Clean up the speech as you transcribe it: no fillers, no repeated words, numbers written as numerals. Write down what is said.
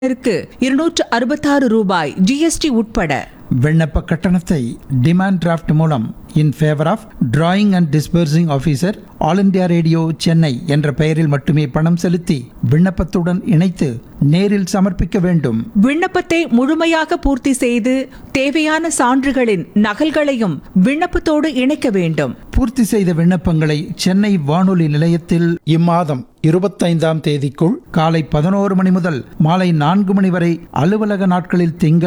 ரூபாய் ஜிஎஸ்டி உட்பட. விண்ணப்ப கட்டணத்தை டிமாண்ட் டிராஃப்ட் மூலம் இன் favour of drawing and disbursing officer all India radio Chennai என்ற பெயரில் மட்டுமே பணம் செலுத்தி விண்ணப்பத்துடன் இணைத்து நேரில் சமர்ப்பிக்க வேண்டும். விண்ணப்பத்தை முழுமையாக பூர்த்தி செய்து தேவையான சான்றுகளின் நகல்களையும் விண்ணப்பத்தோடு இணைக்க வேண்டும். பூர்த்தி செய்த விண்ணப்பங்களை சென்னை வானொலி நிலையத்தில் இம்மாதம் 25ஆம் தேதிக்குள் காலை 11 மணி முதல் மாலை 4 மணி வரை அலுவலக நாட்களில் திங்கள்